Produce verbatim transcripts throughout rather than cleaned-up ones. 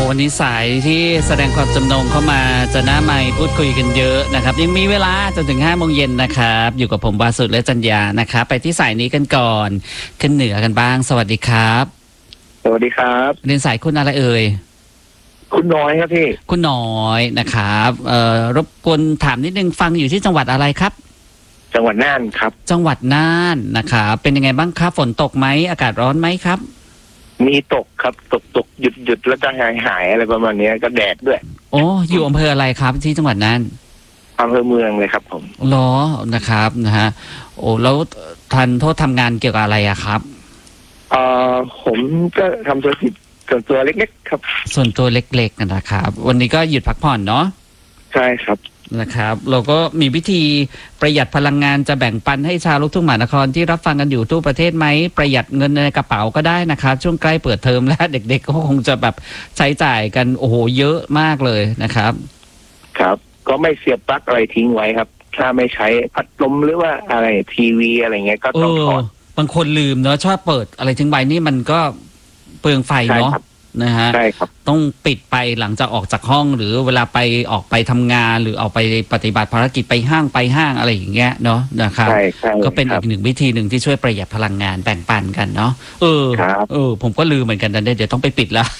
วันนี้สายที่แสดงความจำนงเข้ามาจะหน้าไมค์พูดคุยกันเยอะนะครับยังมีเวลาจนถึงห้าโมงเย็นนะครับอยู่กับผมวาสุและจัญญานะครับไปที่สายนี้กันก่อนขึ้นเหนือกันบ้างสวัสดีครับสวัสดีครับเรียนสายคุณอะไรเอ่ยคุณน้อยครับพี่คุณน้อยนะครับเอ่อรบกวนถามนิดนึงฟังอยู่ที่จังหวัดอะไรครับจังหวัดน่านครับจังหวัดน่านนะครับเป็นยังไงบ้างครับฝนตกไหมอากาศร้อนไหมครับมีตกครับตกตกหยุดหยุดแล้วก็หายหายอะไรประมาณนี้ก็แดดด้วยโอ้อยู่อำเภออะไรครับที่จังหวัดน่านอำเภอเมืองเลยครับผมเหรอนะครับนะฮะโอ้แล้วทันโทษทำงานเกี่ยวกับอะไรอะครับเอ่อผมก็ทำธุรกิจส่วนตัวเล็กๆครับส่วนตัวเล็กๆนะครับวันนี้ก็หยุดพักผ่อนเนาะใช่ครับนะครับเราก็มีวิธีประหยัดพลังงานจะแบ่งปันให้ชาวลูกทุ่งมหานครที่รับฟังกันอยู่ทั่วประเทศไหมประหยัดเงินในกระเป๋าก็ได้นะครับช่วงใกล้เปิดเทอมแล้วเด็กๆก็คงจะแบบใช้จ่ายกันโอ้โหเยอะมากเลยนะครับครับก็ไม่เสียบปลั๊กอะไรทิ้งไว้ครับถ้าไม่ใช้พัดลมหรือว่าอะไรทีวีอะไรเงี้ยก็ต้องถอดบางคนลืมเนาะชอบเปิดอะไรทิ้งไว้นี่มันก็เปลืองไฟเนาะนะฮะต้องปิดไปหลังจากออกจากห้องหรือเวลาไปออกไปทำงานหรือออกไปปฏิบัติภารกิจไปห้างไปห้างอะไรอย่างเงี้ยเนาะนะครับก็เป็นอีกหนึ่งวิธีหนึ่งที่ช่วยประหยัดพลังงานแบ่งปันกันเนาะเออเออผมก็ลืมเหมือนกันนะเดี๋ยวต้องไปปิดแล้ว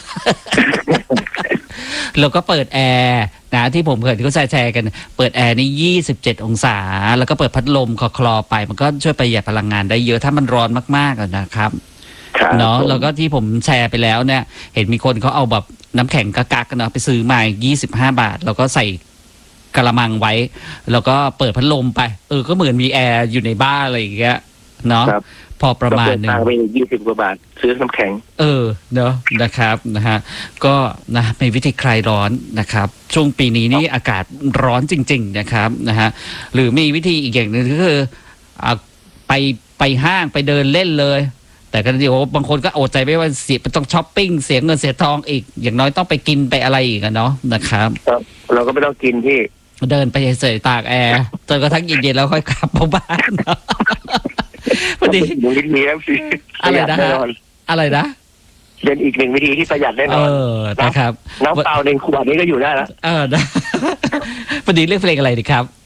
แล้วก็เปิดแอร์นะที่ผมเคยที่เขาแชร์กันเปิดแอร์นี่ยี่สิบเจ็ดองศาแล้วก็เปิดพัดลมคลอๆไปมันก็ช่วยประหยัดพลังงานได้เยอะถ้ามันร้อนมากๆนะครับเนาะแล้วก็ที่ผมแชร์ไปแล้วเนี่ยเห็นมีคนเขาเอาแบบน้ำแข็งกักๆกันเนาะไปซื้อมายี่สิบห้าบาทแล้วก็ใส่กระมังไว้แล้วก็เปิดพัดลมไปเออก็เหมือนมีแอร์อยู่ในบ้านอะไรอย่างเงี้ยเนาะพอประมาณนึงไปยี่สิบกว่าบาทซื้อน้ำแข็งเออเนาะนะครับนะฮะก็นะเป็นวิธีคลายร้อนนะครับช่วงปีนี้นี่อากาศร้อนจริงๆนะครับนะฮะหรือมีวิธีอีกอย่างหนึ่งก็คือไปไปห้างไปเดินเล่นเลยแต่ก็เดี๋ยวบางคนก็อดใจไม่ว่าเสียต้องช้อปปิ้งเสียเงินเสียทองอีกอย่างน้อยต้องไปกินไปอะไรอีกเนาะนะครับเราก็ไม่ต้องกินที่เดินไปเฉยๆตากแอร์จนกระทั่งเย็นๆแล้วค่อยกลับมาบ้านพอดีมีแล้วสิอะไรนะอะไรนะเป็นอีกหนึ่งวิธีที่ประหยัดแน่นอนเออนะครับน้ำเปล่าในขวดนี้ก็อยู่ได้แล้วเออพอดีเลือกเพลงอะไรดีครับ